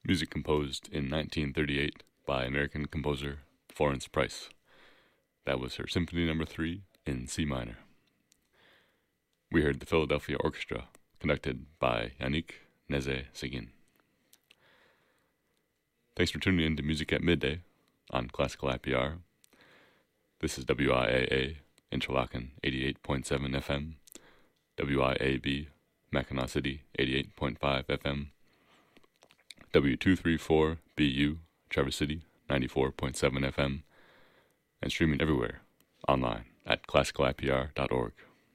music composed in 1938 by American composer Florence Price. That was her Symphony No. 3 in C minor. We heard the Philadelphia Orchestra, conducted by Yannick Nézet-Séguin. Thanks for tuning in to Music at Midday on Classical IPR. This is WIAA Interlaken 88.7 FM, WIAB Mackinac City 88.5 FM, W234BU Traverse City 94.7 FM, and streaming everywhere online at classicalipr.org.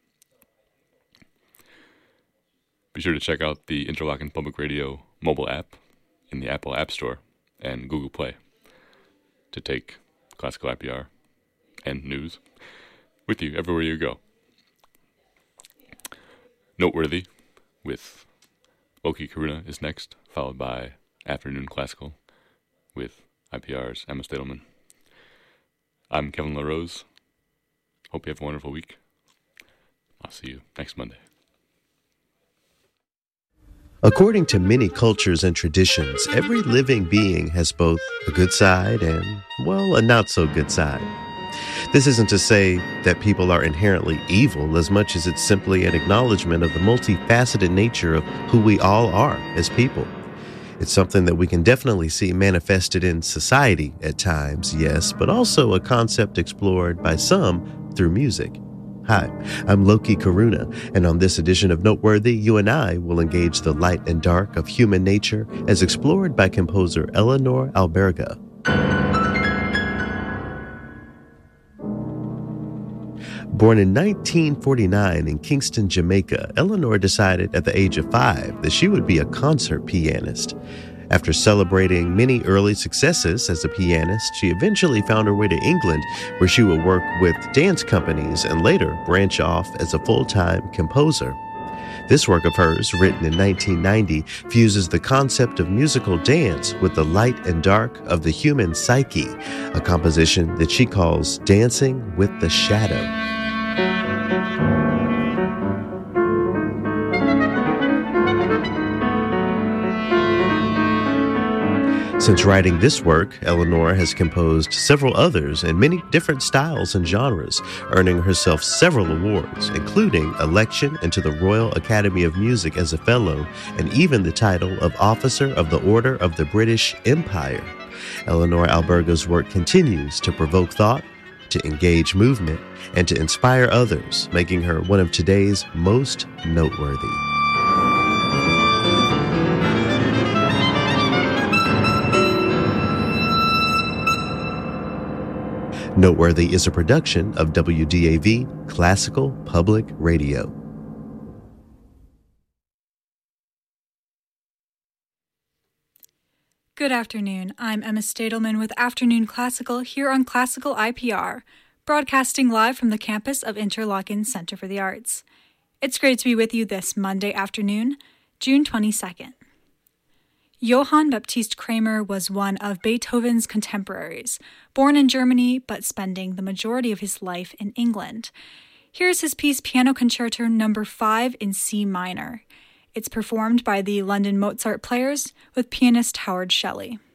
Be sure to check out the Interlaken Public Radio mobile app in the Apple App Store and Google Play to take Classical IPR and news with you everywhere you go. Noteworthy with Loki Karuna is next, followed by Afternoon Classical with IPR's Emma Stadelman. I'm Kevin LaRose. Hope you have a wonderful week. I'll see you next Monday. According to many cultures and traditions, every living being has both a good side and, well, a not-so-good side. This isn't to say that people are inherently evil as much as it's simply an acknowledgement of the multifaceted nature of who we all are as people. It's something that we can definitely see manifested in society at times, yes, but also a concept explored by some through music. Hi, I'm Loki Karuna, and on this edition of Noteworthy, you and I will engage the light and dark of human nature as explored by composer Eleanor Alberga. Born in 1949 in Kingston, Jamaica, Eleanor decided at the age of 5 that she would be a concert pianist. After celebrating many early successes as a pianist, she eventually found her way to England, where she would work with dance companies and later branch off as a full-time composer. This work of hers, written in 1990, fuses the concept of musical dance with the light and dark of the human psyche, a composition that she calls Dancing with the Shadow. Since writing this work, Eleanor has composed several others in many different styles and genres, earning herself several awards, including election into the Royal Academy of Music as a fellow, and even the title of Officer of the Order of the British Empire. Eleanor Alberga's work continues to provoke thought, to engage movement, and to inspire others, making her one of today's most noteworthy. Noteworthy is a production of WDAV Classical Public Radio. Good afternoon. I'm Emma Stadelman with Afternoon Classical here on Classical IPR, broadcasting live from the campus of Interlaken Center for the Arts. It's great to be with you this Monday afternoon, June 22nd. Johann Baptist Kramer was one of Beethoven's contemporaries, born in Germany but spending the majority of his life in England. Here's his piece Piano Concerto No. 5 in C minor. It's performed by the London Mozart Players with pianist Howard Shelley.